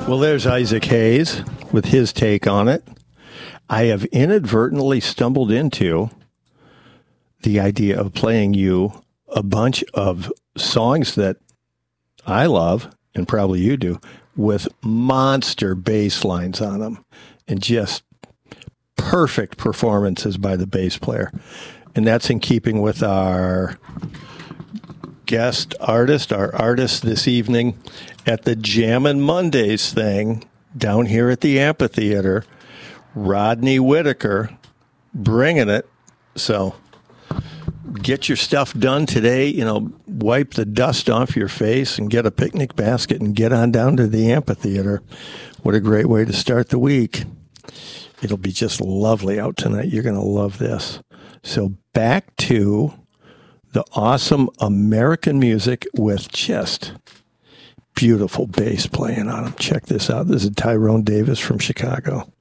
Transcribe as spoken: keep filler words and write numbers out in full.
Well, there's Isaac Hayes with his take on it. I have inadvertently stumbled into the idea of playing you a bunch of songs that I love, and probably you do, with monster bass lines on them and just perfect performances by the bass player. And that's in keeping with our guest artist, our artist this evening at the Jammin' Mondays thing down here at the amphitheater, Rodney Whitaker, bringing it. So get your stuff done today. You know, wipe the dust off your face and get a picnic basket and get on down to the amphitheater. What a great way to start the week. It'll be just lovely out tonight. You're going to love this. So back to the awesome American music with just beautiful bass playing on them. Check this out. This is Tyrone Davis from Chicago.